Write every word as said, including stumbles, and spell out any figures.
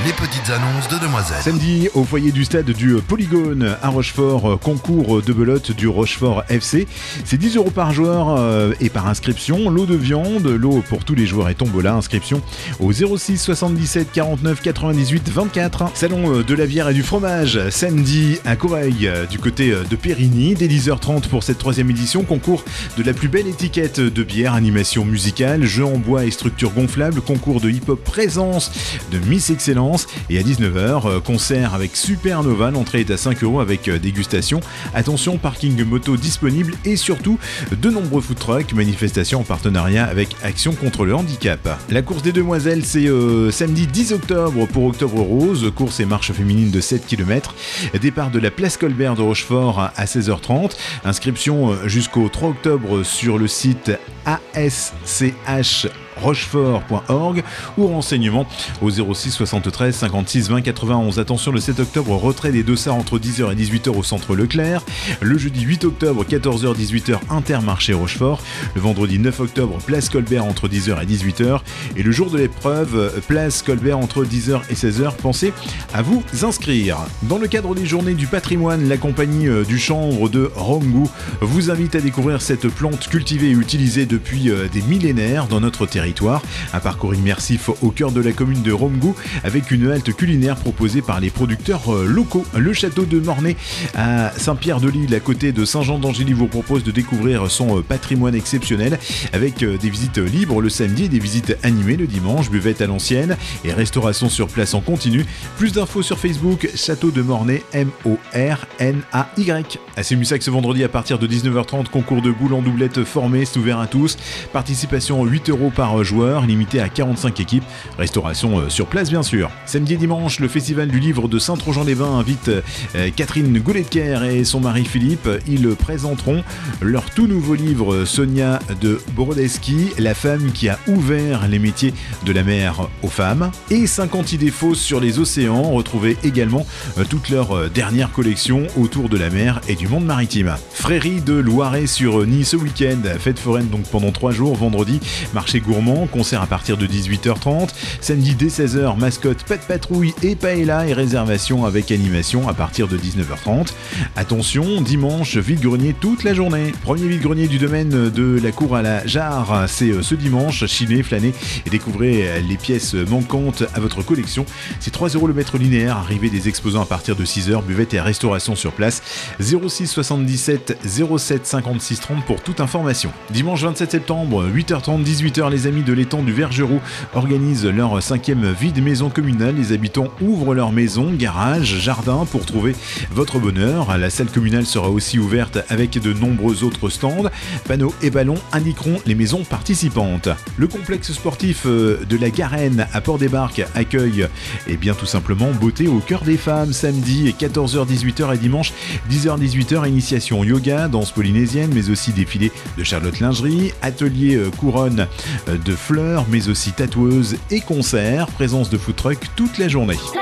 les petites annonces de Demoiselle. Samedi, au foyer du stade du Polygone à Rochefort, concours de belote du Rochefort F C. C'est dix euros par joueur et par inscription. Lot de viande, lot pour tous les joueurs et tombola. Inscription au zéro six soixante-dix-sept quarante-neuf quatre-vingt-dix-huit vingt-quatre. Salon de la bière et du fromage, samedi à Coreil, du côté de Périgny, dès dix heures trente pour cette troisième édition. Concours de la plus belle étiquette de bière, animation musicale, jeux en bois et structures gonflables, concours de hip-hop présence de Miss Excellence. Et à dix-neuf heures, concert avec Supernova. L'entrée est à cinq euros avec dégustation. Attention, parking moto disponible et surtout de nombreux food trucks. Manifestation en partenariat avec Action contre le handicap. La course des demoiselles, c'est euh, samedi dix octobre pour Octobre Rose. Course et marche féminine de sept kilomètres. Départ de la place Colbert de Rochefort à seize heures trente. Inscription jusqu'au trois octobre sur le site a s c h rochefort point org ou renseignements au zéro six soixante-treize cinquante-six vingt quatre-vingt-onze. Attention, le sept octobre, retrait des dossards entre dix heures et dix-huit heures au centre Leclerc. Le jeudi huit octobre, quatorze heures dix-huit heures, Intermarché Rochefort. Le vendredi neuf octobre, place Colbert entre dix heures et dix-huit heures. Et le jour de l'épreuve, place Colbert entre dix heures et seize heures. Pensez à vous inscrire. Dans le cadre des journées du patrimoine, la compagnie du chanvre de Romgou vous invite à découvrir cette plante cultivée et utilisée depuis des millénaires dans notre territoire. Un parcours immersif au cœur de la commune de Romgou avec une halte culinaire proposée par les producteurs locaux. Le château de Mornay à Saint-Pierre-de-l'Île à côté de Saint-Jean-d'Angély vous propose de découvrir son patrimoine exceptionnel avec des visites libres le samedi et des visites animées le dimanche, buvette à l'ancienne et restauration sur place en continu. Plus d'infos sur Facebook, Château de Mornay, M O R N A Y. À Sémussac ce vendredi à partir de dix-neuf heures trente, concours de boules en doublette formé, c'est ouvert à tous. Participation huit euros par joueurs, limité à quarante-cinq équipes. Restauration sur place bien sûr. Samedi et dimanche, le festival du livre de Saint-Trojan-les-Vins invite euh, Catherine Gouletker et son mari Philippe. Ils présenteront leur tout nouveau livre Sonia de Brodesky, la femme qui a ouvert les métiers de la mer aux femmes. Et cinquante idées fausses sur les océans. Retrouvez également euh, toute leur euh, dernière collection autour de la mer et du monde maritime. Frérie de Loiret sur Nice ce week-end. Fête foraine donc pendant trois jours. Vendredi, marché gourmand. Concert à partir de dix-huit heures trente. Samedi dès seize heures, mascotte, pas de patrouille et paella et réservation avec animation à partir de dix-neuf heures trente. Attention, dimanche, vide-grenier toute la journée. Premier vide-grenier du domaine de la cour à la Jarre, c'est ce dimanche. Chiner, flâner et découvrez les pièces manquantes à votre collection. C'est trois euros le mètre linéaire. Arrivée des exposants à partir de six heures. Buvette et restauration sur place. zéro six soixante-dix-sept zéro sept cinquante-six trente pour toute information. Dimanche vingt-sept septembre, huit heures trente, dix-huit heures, les amis de l'étang du Vergeroux organisent leur cinquième vide maison communale. Les habitants ouvrent leur maison, garage, jardin pour trouver votre bonheur. La salle communale sera aussi ouverte avec de nombreux autres stands. Panneaux et ballons indiqueront les maisons participantes. Le complexe sportif de la Garenne à Port-des-Barques accueille eh bien tout simplement Beauté au cœur des femmes samedi quatorze heures dix-huit heures et dimanche dix heures dix-huit heures initiation yoga, danse polynésienne mais aussi défilé de Charlotte Lingerie, atelier couronne de fleurs mais aussi tatoueuses et concerts, présence de food truck toute la journée.